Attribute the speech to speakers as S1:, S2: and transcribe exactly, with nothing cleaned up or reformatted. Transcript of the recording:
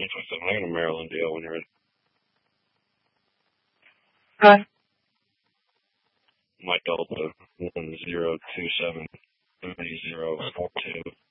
S1: twenty-seven. I got a Maryland deal when you're ready.
S2: Okay.
S1: My Delta one zero two seven three zero four two.